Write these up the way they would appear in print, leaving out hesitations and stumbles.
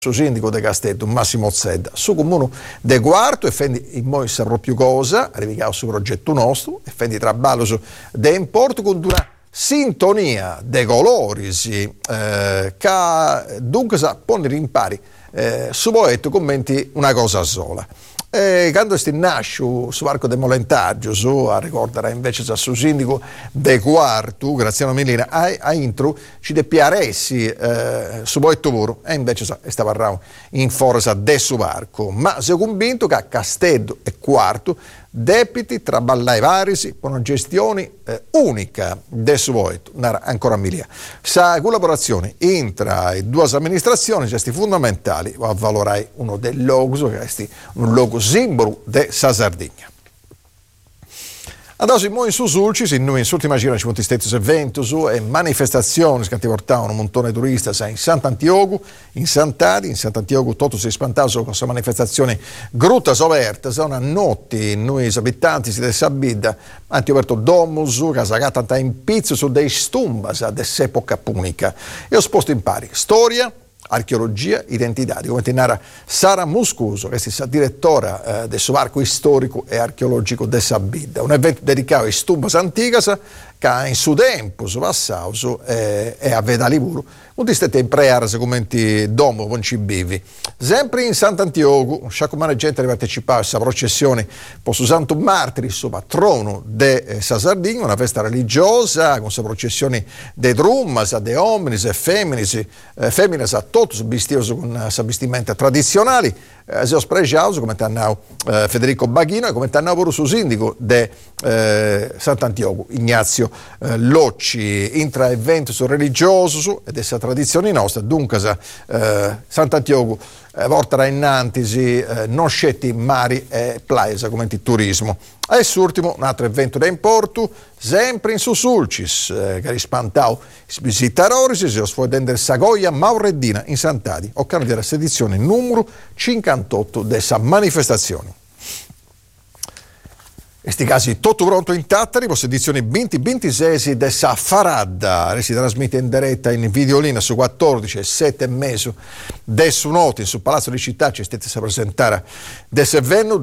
Su sindaco de Castello Massimo Zedda, su comune de Quarto e fendi in moi saprò più cosa, arriviamo su progetto nostro e fendi traballo su de importo con una sintonia de colori che dunque sa ponere in pari su poetto commenti una cosa sola. Quando si nasce su Arco de Molentaggio, a ricordare invece su sindaco de Quarto, Graziano Milina, a intro ci de piaressi su poetto puro, e invece stava in forza de su Arco, ma si è convinto che a Castello e Quarto debiti tra ballai varisi con una gestione unica del suo poetto, ancora milia. Sa collaborazione tra le due amministrazioni gesti fondamentali a valorare uno dei logos, che è un logo simbolo de sa Sardegna. Adesso in su Sulci, in ultima gira ci sono stati eventi e manifestazioni che ti portavano un montone di turisti in Sant'Antioco, in Sant'Adi, in Sant'Antioco tutto si è spantato con questa manifestazione grutta soverta, sono notti noi abitanti di Sabida, hanno aperto domus, che si è in pizzo su dei stumbas dell'epoca punica e ho sposto in pari storia, archeologia, identità, di come narra Sara Muscuso, che è direttora del suo arco storico e archeologico de Sabida, un evento dedicato a stumbas antigas che in suo tempo, su passato, e a Vedaliburu, un distretto in prears come domo con cibivi. Sempre in Sant'Antioco, sciacomane gente partecipava a questa processione per su Santo Martiri, suo patrono de sa Sardegna, una festa religiosa con questa processione de drummas, de omnis e femminas a tutti vestiti con questa vestimenta tradizionali. Si è spregiato come tannau Federico Baghino e come tannau pure su sindaco de Sant'Antioco Ignazio Locci, intra evento su religioso ed essa tradizione nostra, dunque Sant'Antioco porterà innanzi non scetti mari e plaisa come il turismo. E ultimo un altro evento da importo sempre in Susulcis che rispantau visitatori si è sfogliando Sagoia Maureddina in Sant'Adi, occasione della edizione numero 58 dessa manifestazione. E sti casi tutto pronto in Tattari, post edizione 2026 dessa Faradda, si trasmette in diretta in videolina su 14 e 7 e mezzo su noti su Palazzo di Città, ci state a presentare desse evento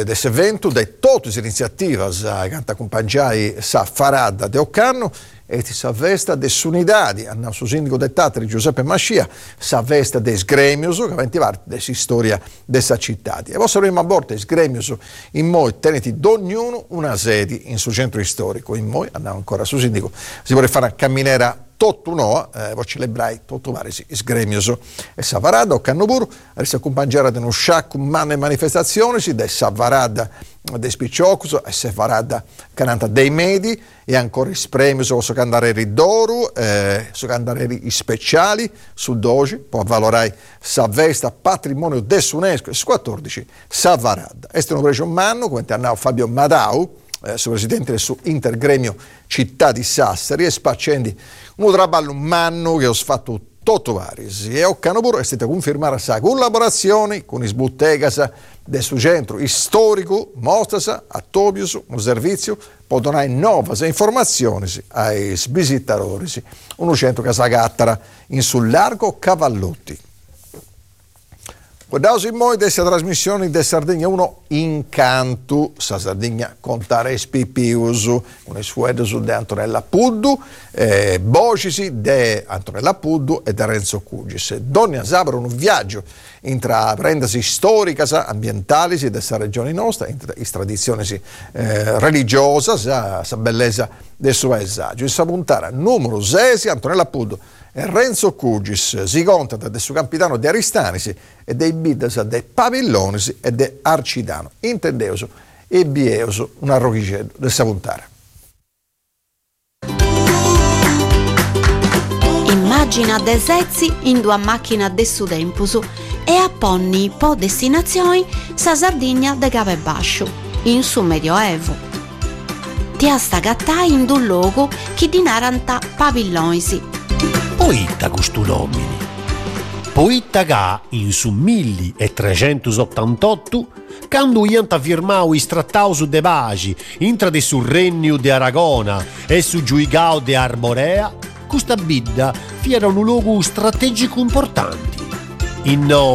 de tutte le iniziative che accompagnano sa Faradda de Occanno e sa festa de Sunidadi, hanno su sindaco de Tattari Giuseppe Mascia, sa festa de Sgremius, che va in parte dessa storia dessa città. E vostra prima volta Sgremius in moi teneti d'ognuno una sede in suo centro storico, in moi andiamo ancora su sindaco, si vuole fare una camminera tutto no, vuoi celebrare tutto vari Sgremius e Savarada o Cannopur, si accompagnare ad uno sciacco manne manifestazioni, si de Savarada dei Spicciocus e Savarada cananta dei Medi e ancora Spremius o Candareri d'Oro, Candareri speciali su Dogi, può valorare sa vesta patrimonio dell'UNESCO e su 14 Savarada. Este un preso un anno, come andava Fabio Madau, suo presidente del suo intergremio Città di Sassari e spaccendi un traballo manno che ho fatto tutto vari e Occanopuro è stata confermata la collaborazione con i sbuttegas del suo centro storico mostrasa a Tobius un servizio per donare nuove informazioni ai visitatori un centro che si aggattara in sul largo Cavallotti. Guardate in noi questa trasmissione di Sardegna 1 Incanto, sa Sardegna contare spipius, un esfuedo su de Antonella Puddu, vocisi de Antonella Puddu e de Renzo Cugis. Donne sapere un viaggio intraprendasi storica, ambientali di questa regione nostra, in tradizioni religiose, sa bellezza del suo paesaggio. In puntata numero 6 Antonella Puddu e Renzo Cugis si contano del suo capitano di Aristanisi e dei bidas dei Pavillonisi e de Arcidano. Intendeuso e bieoso un arrochicello del Savuntara. Immagina de sezzi in due macchina de su tempusu e apponni po destinazioni sa Sardegna de Cave Bascio in su Medioevo. Ti asta gattai in un luogo che dinaranta Pavillonisi. Poitta questo nomine. Poitta che in su 1388, quando ianta firmau i trattati su de pace intra de sul Regno de Aragona e su Giuigao de Arborea, questa bidda era un luogo strategico importante. in